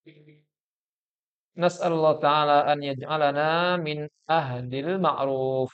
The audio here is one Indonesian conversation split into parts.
Nas'alullah taala an yaj'alana min ahlil ma'ruf.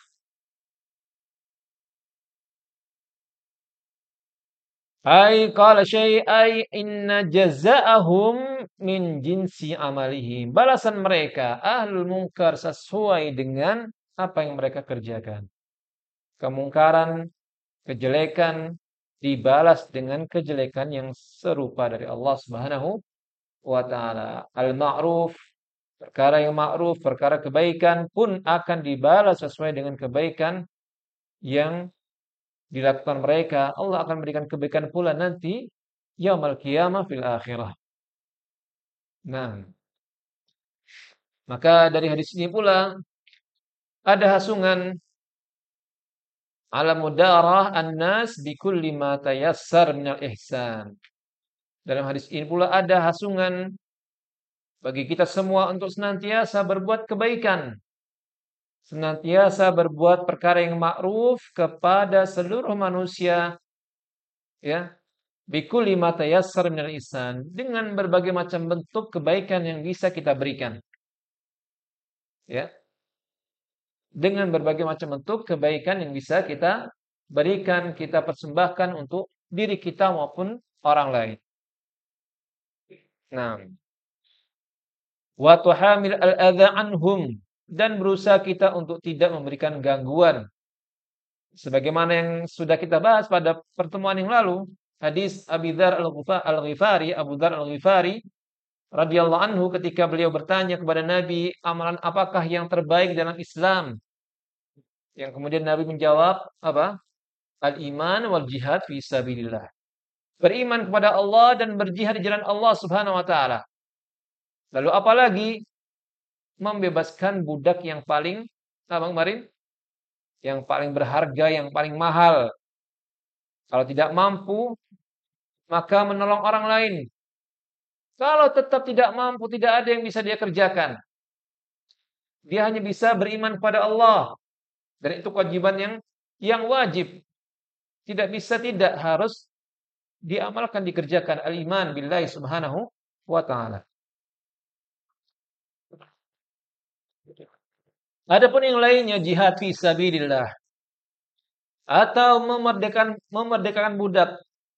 Qala inna jazaa'ahum min jinsi amalihim. Balasan mereka ahlul munkar sesuai dengan apa yang mereka kerjakan. Kemungkaran, kejelekan dibalas dengan kejelekan yang serupa dari Allah Subhanahu wa taala. Al-ma'ruf, perkara yang ma'ruf, perkara kebaikan pun akan dibalas sesuai dengan kebaikan yang dilakukan mereka. Allah akan berikan kebaikan pula nanti yaumul qiyamah fil akhirah. Nah, maka dari hadis ini pula ada hasungan ala mudarah an-nas bi kulli ma tayassar minal ihsan. Dalam hadis ini pula ada hasungan bagi kita semua untuk senantiasa berbuat kebaikan, senantiasa berbuat perkara yang ma'ruf kepada seluruh manusia, ya, bikulli ma tayassar minal ihsan, dengan berbagai macam bentuk kebaikan yang bisa kita berikan, ya. Dengan berbagai macam bentuk kebaikan yang bisa kita berikan, kita persembahkan untuk diri kita maupun orang lain. Nah, wa tuhamil al-adza anhum, dan berusaha kita untuk tidak memberikan gangguan. Sebagaimana yang sudah kita bahas pada pertemuan yang lalu, hadis Abu Dzar Al-Ghifari radhiyallahu anhu ketika beliau bertanya kepada Nabi, amalan apakah yang terbaik dalam Islam? Yang kemudian Nabi menjawab apa? Al-iman wal jihad fi sabilillah. Beriman kepada Allah dan berjihad di jalan Allah Subhanahu wa taala. Lalu apalagi membebaskan budak yang paling apa kemarin? Yang paling berharga, yang paling mahal. Kalau tidak mampu, maka menolong orang lain. Kalau tetap tidak mampu, tidak ada yang bisa dia kerjakan. Dia hanya bisa beriman kepada Allah. Dan itu kewajiban yang wajib. Tidak bisa tidak, harus diamalkan, dikerjakan. Al-iman billahi subhanahu wa ta'ala. Adapun yang lainnya jihad fi sabilillah atau memerdekakan budak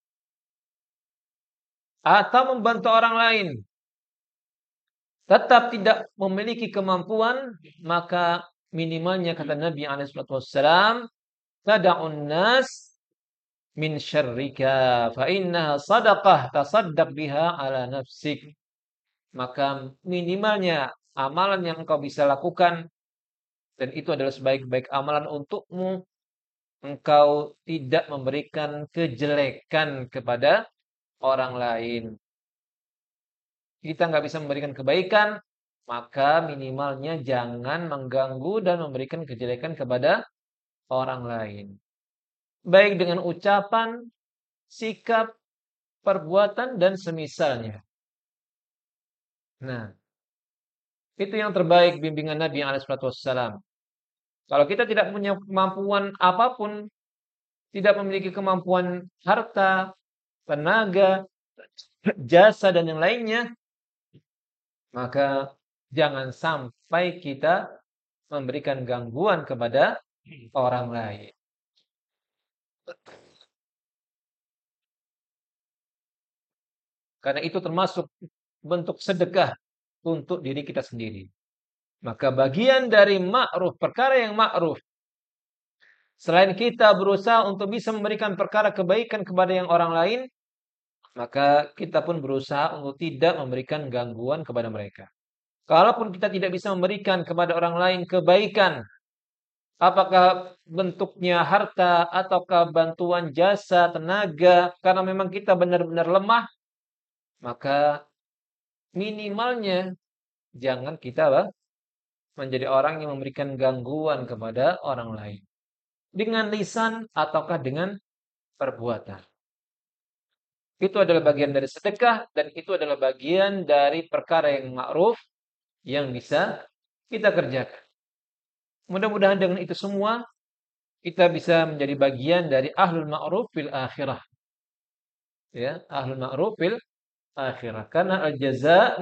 atau membantu orang lain, tetap tidak memiliki kemampuan, maka minimalnya kata Nabi alaihi wasallam, tada'un nas min syarrika fa innaha sadaqah tasaddaq biha ala nafsik. Maka minimalnya amalan yang engkau bisa lakukan, dan itu adalah sebaik-baik amalan untukmu, engkau tidak memberikan kejelekan kepada orang lain. Kita nggak bisa memberikan kebaikan, maka minimalnya jangan mengganggu dan memberikan kejelekan kepada orang lain. Baik dengan ucapan, sikap, perbuatan, dan semisalnya. Nah, itu yang terbaik bimbingan Nabi SAW. Kalau kita tidak punya kemampuan apapun, tidak memiliki kemampuan harta, tenaga, jasa, dan yang lainnya, maka jangan sampai kita memberikan gangguan kepada orang lain. Karena itu termasuk bentuk sedekah untuk diri kita sendiri. Maka bagian dari ma'ruf, perkara yang ma'ruf, selain kita berusaha untuk bisa memberikan perkara kebaikan kepada yang orang lain, maka kita pun berusaha untuk tidak memberikan gangguan kepada mereka. Kalaupun kita tidak bisa memberikan kepada orang lain kebaikan, apakah bentuknya harta ataukah bantuan jasa, tenaga, karena memang kita benar-benar lemah, maka minimalnya jangan kita menjadi orang yang memberikan gangguan kepada orang lain. Dengan lisan ataukah dengan perbuatan. Itu adalah bagian dari sedekah dan itu adalah bagian dari perkara yang ma'ruf yang bisa kita kerjakan. Mudah-mudahan dengan itu semua kita bisa menjadi bagian dari ahlul ma'ruf fil akhirah. Ya, ahlul ma'ruf fil akhirah. Karena al-jaza